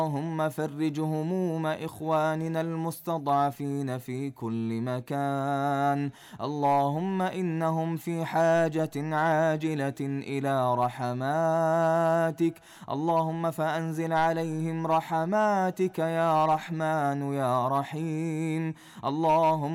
اللهم فرج هموم إخواننا المستضعفين في كل مكان. اللهم إنهم في حاجة عاجلة إلى رحماتك، اللهم فأنزل عليهم رحماتك يا رحمن يا رحيم. اللهم